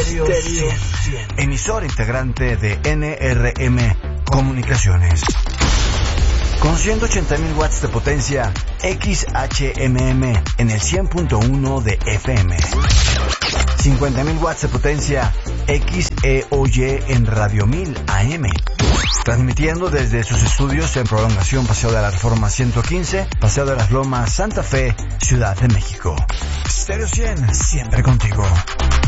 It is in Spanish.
Stereo 100. Emisora integrante de NRM Comunicaciones. Con 180.000 watts de potencia, XHMM en el 100.1 de FM. 50.000 watts de potencia, XEOY en Radio 1000 AM. Transmitiendo desde sus estudios en Prolongación Paseo de la Reforma 115, Paseo de las Lomas, Santa Fe, Ciudad de México. Stereo 100, siempre contigo.